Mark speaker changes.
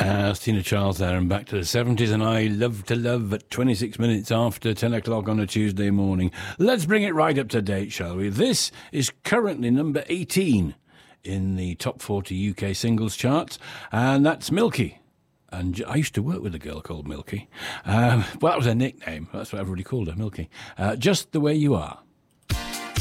Speaker 1: Tina Charles there and Back to the 70s, and I Love to Love at 26 minutes after 10 o'clock on a Tuesday morning. Let's bring it right up to date, shall we? This is currently number 18 in the top 40 UK singles charts, and that's Milky. And I used to work with a girl called Milky. Well, that was her nickname. That's what everybody called her, Milky. Just the Way You Are.